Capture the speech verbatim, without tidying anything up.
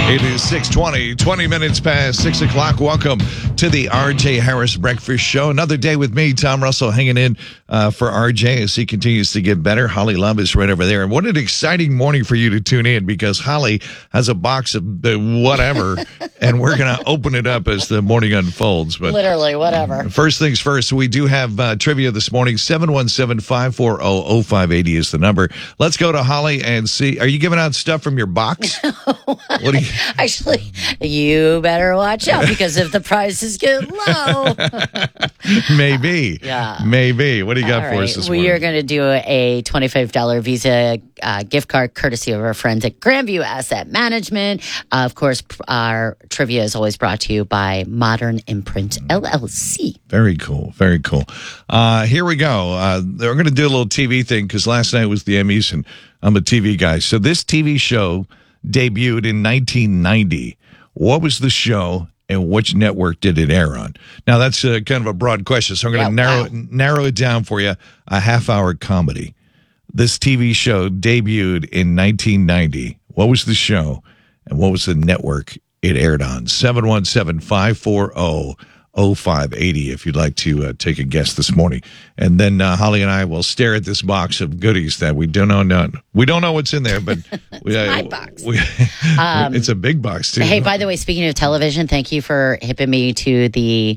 It is six twenty, twenty minutes past six o'clock. Welcome to the R J Harris Breakfast Show. Another day with me, Tom Russell, hanging in uh, for R J as he continues to get better. Holly Love is right over there. And what an exciting morning for you to tune in, because Holly has a box of uh, whatever, and we're going to open it up as the morning unfolds. But literally, whatever. First things first, we do have uh, trivia this morning. seven one seven, five four zero, zero five eight zero is the number. Let's go to Holly and see. Are you giving out stuff from your box? What do you... Actually, you better watch out, because if the prices get low. Maybe. Yeah. Maybe. What do you got All for right. us this we morning? We are going to do a twenty-five dollars Visa uh, gift card courtesy of our friends at Grandview Asset Management. Uh, of course, our trivia is always brought to you by Modern Imprint L L C. Very cool. Very cool. Uh, here we go. Uh, we're going to do a little T V thing, because last night was the Emmys, and I'm a T V guy. So this T V show debuted in nineteen ninety. What was the show, and which network did it air on? Now, that's uh, kind of a broad question, so I'm going to Yeah, narrow wow. narrow it down for you. A half-hour comedy. This T V show debuted in nineteen ninety. What was the show, and what was the network it aired on? seven one seven, five four zero, zero five eight zero if you'd like to uh, take a guess this morning. And then uh, Holly and I will stare at this box of goodies that we don't know. No, we don't know what's in there, but we, uh, my box. We, Um, it's a big box, too. Hey, by the way, speaking of television, thank you for hipping me to the